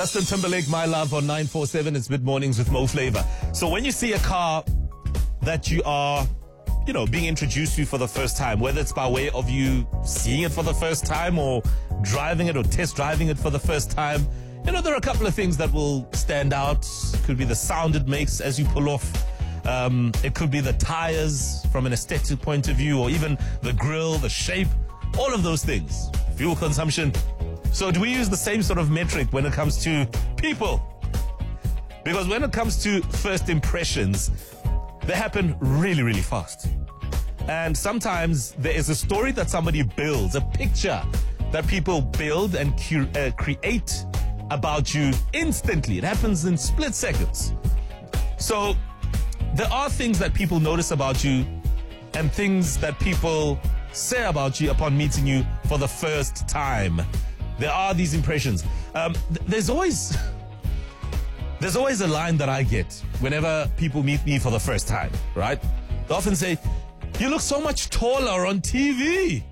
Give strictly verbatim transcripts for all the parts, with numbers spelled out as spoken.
Justin Timberlake, My Love on nine four seven. It's Mid Mornings with Mo Flavor. So when you see a car that you are, you know, being introduced to for the first time, whether it's by way of you seeing it for the first time or driving it or test driving it for the first time, you know, there are a couple of things that will stand out. It could be the sound it makes as you pull off. Um, it could be the tires from an aesthetic point of view, or even the grille, the shape, all of those things. Fuel consumption. So do we use the same sort of metric when it comes to people? Because when it comes to first impressions, they happen really, really fast. And sometimes there is a story that somebody builds, a picture that people build and cu- uh, create about you instantly. It happens in split seconds. So there are things that people notice about you and things that people say about you upon meeting you for the first time. There are these impressions. Um, th- there's always, there's always a line that I get whenever people meet me for the first time, right? They often say, "You look so much taller on T V."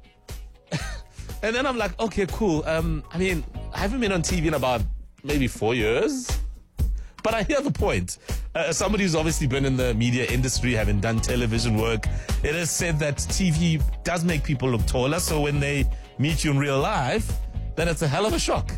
And then I'm like, okay, cool. Um, I mean, I haven't been on T V in about maybe four years. But I hear the point. Uh, somebody who's obviously been in the media industry, having done television work, it is said that T V does make people look taller. So when they meet you in real life, then it's a hell of a shock.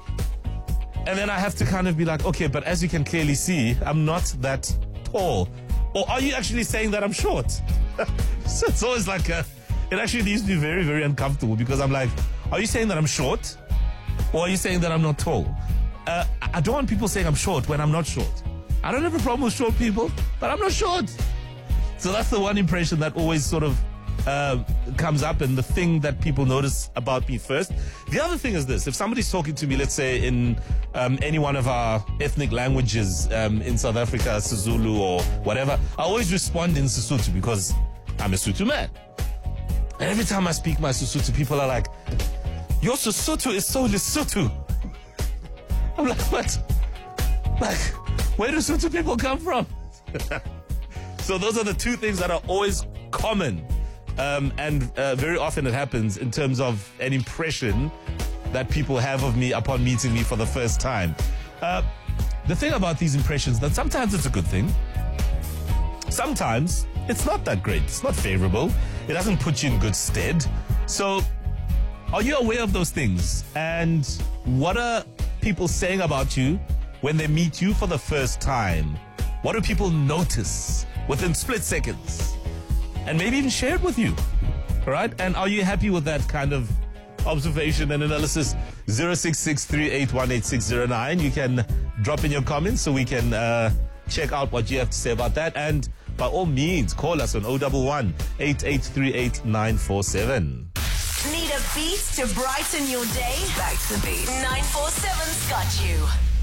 And then I have to kind of be like, okay, but as you can clearly see, I'm not that tall. Or are you actually saying that I'm short? So it's always like, a, it actually leaves me very, very uncomfortable, because I'm like, are you saying that I'm short? Or are you saying that I'm not tall? Uh, I don't want people saying I'm short when I'm not short. I don't have a problem with short people, but I'm not short. So that's the one impression that always sort of uh, comes up, and the thing that people notice about me first. The other thing is this: if somebody's talking to me, let's say in um, any one of our ethnic languages um, in South Africa, Sezulu or whatever, I always respond in Sesotho because I'm a Sotho man. And every time I speak my Sesotho, people are like, "Your Sesotho is so Lesotho." I'm like, what? Like, where do Sotho people come from? So those are the two things that are always common. Um, and uh, very often it happens in terms of an impression that people have of me upon meeting me for the first time. Uh, the thing about these impressions, that sometimes it's a good thing. Sometimes it's not that great. It's not favorable. It doesn't put you in good stead. So are you aware of those things? And what are people saying about you when they meet you for the first time? What do people notice within split seconds? And maybe even share it with you, all right? And are you happy with that kind of observation and analysis? zero six six three eight one eight six zero nine. You can drop in your comments so we can uh, check out what you have to say about that. And by all means, call us on zero one one, eight eight three eight, nine four seven. Need a beat to brighten your day? Back to the beat. nine four seven's got you.